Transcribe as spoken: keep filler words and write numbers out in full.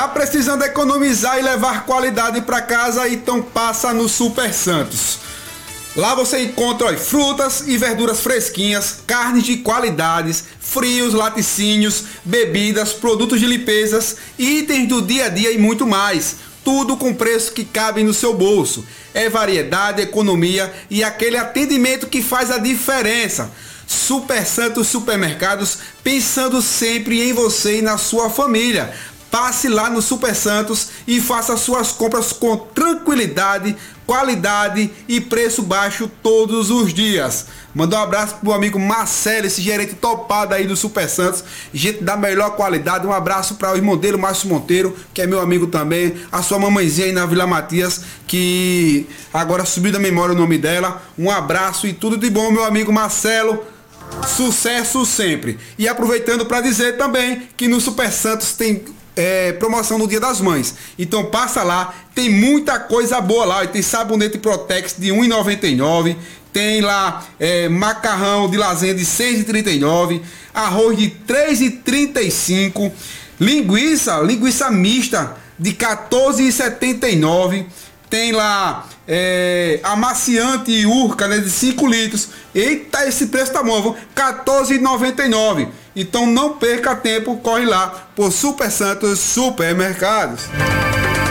Tá precisando economizar e levar qualidade para casa? Então passa no Super Santos. Lá você encontra ó, frutas e verduras fresquinhas, carnes de qualidades, frios, laticínios, bebidas, produtos de limpezas, itens do dia a dia e muito mais. Tudo com preço que cabe no seu bolso. É variedade, economia e aquele atendimento que faz a diferença. Super Santos Supermercados, pensando sempre em você e na sua família. Passe lá no Super Santos e faça suas compras com tranquilidade, qualidade e preço baixo todos os dias. Manda um abraço pro amigo Marcelo, esse gerente topado aí do Super Santos, gente da melhor qualidade. Um abraço para o irmão dele, Márcio Monteiro, que é meu amigo também, a sua mamãezinha aí na Vila Matias, que agora subiu da memória o nome dela. Um abraço e tudo de bom, meu amigo Marcelo. Sucesso sempre. E aproveitando para dizer também que no Super Santos tem É, promoção no Dia das Mães. Então passa lá, tem muita coisa boa lá. Tem sabonete Protex de um real e noventa e nove centavos, tem lá é, macarrão de lasanha de seis reais e trinta e nove centavos, arroz de três reais e trinta e cinco centavos, linguiça, linguiça mista de quatorze reais e setenta e nove centavos. Tem lá é, amaciante Urca, né, de cinco litros. Eita, esse preço tá bom, quatorze reais e noventa e nove centavos. Então não perca tempo, corre lá por Super Santos Supermercados.